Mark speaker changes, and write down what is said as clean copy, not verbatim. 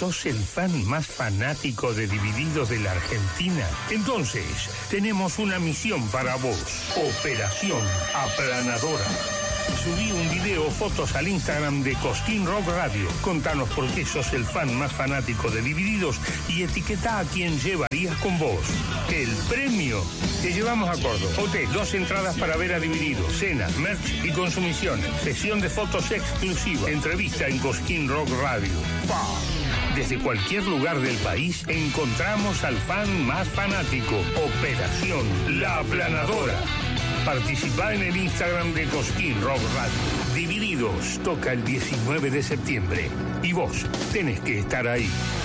Speaker 1: ¿Sos el fan más fanático de Divididos de la Argentina? Entonces, tenemos una misión para vos. Operación Aplanadora. Subí un video o fotos al Instagram de Cosquín Rock Radio. Contanos por qué sos el fan más fanático de Divididos y etiquetá a quien llevarías con vos. El premio te llevamos a Córdoba. Hotel, 2 entradas para ver a Divididos, cena, merch y consumiciones. Sesión de fotos exclusiva. Entrevista en Cosquín Rock Radio. ¡Pah! Desde cualquier lugar del país encontramos al fan más fanático. Operación La Aplanadora. Participá en el Instagram de Cosquín Rock Radio. Divididos toca el 19 de septiembre. Y vos tenés que estar ahí.